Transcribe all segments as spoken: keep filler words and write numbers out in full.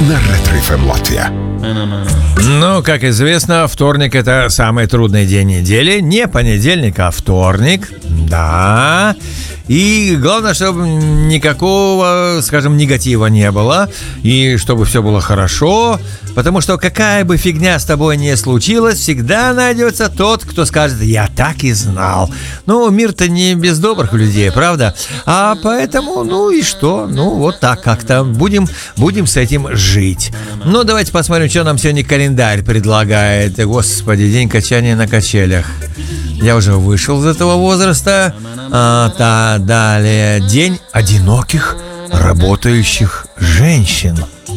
на Ретро эф эм Латвия. Ну, как известно, вторник — это самый трудный день недели. Не понедельник, а вторник. Да. И главное, чтобы никакого, скажем, негатива не было. И чтобы все было хорошо. Потому что какая бы фигня с тобой ни случилась, всегда найдется тот, кто скажет: «Я так и знал». Ну, мир-то не без добрых людей, правда? А поэтому, ну и что? Ну, вот так как-то. Будем, будем с этим жить. Ну, давайте посмотрим, что нам сегодня календарь предлагает. Господи, день качания на качелях. Я уже вышел из этого возраста. А, та, далее. День одиноких работающих женщин.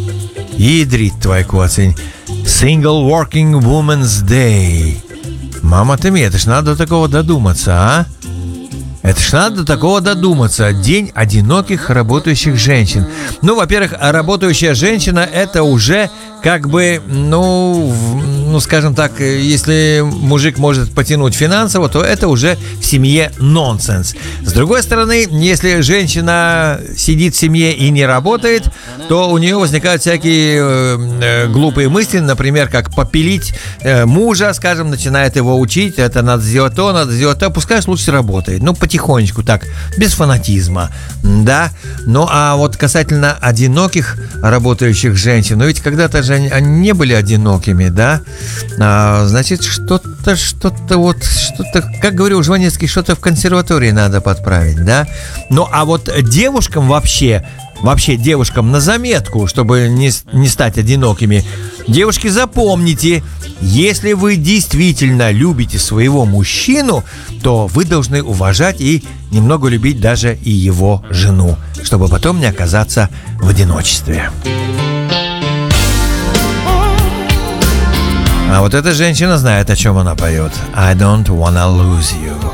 Ядрит твой коцень. Single Working Woman's Day. Мама ты мне, это ж надо до такого додуматься, а? Это ж надо до такого додуматься. День одиноких работающих женщин. Ну, во-первых, работающая женщина — это уже как бы, ну, ну, скажем так, если мужик может потянуть финансово, то это уже в семье нонсенс. С другой стороны, если женщина сидит в семье и не работает, то у нее возникают всякие э, глупые мысли, например, как попилить э, мужа, скажем, начинает его учить, это надо сделать то, надо сделать то, пускай лучше работает. Ну, потихонечку, так, без фанатизма, да. Ну, а вот касательно одиноких работающих женщин, ну, ведь когда-то же они, они не были одинокими, да, а, значит, что-то, что-то вот, что-то, как говорил Жванецкий, что-то в консерватории надо подправить, да. Ну, а вот девушкам вообще, вообще девушкам на заметку, чтобы не, не стать одинокими. Девушки, запомните, если вы действительно любите своего мужчину, то вы должны уважать и немного любить даже и его жену, чтобы потом не оказаться в одиночестве. А вот эта женщина знает, о чем она поет. I don't wanna lose you.